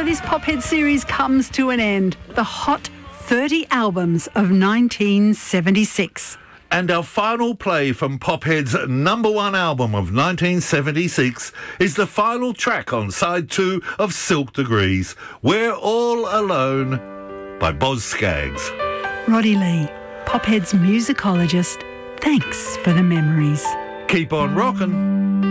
this Pophead series comes to an end. The Hot 30 Albums of 1976. And our final play from Pophead's #1 album of 1976 is the final track on side 2 of Silk Degrees, We're All Alone, by Boz Scaggs. Roddy Lee, Pophead's musicologist, thanks for the memories. Keep on rockin'.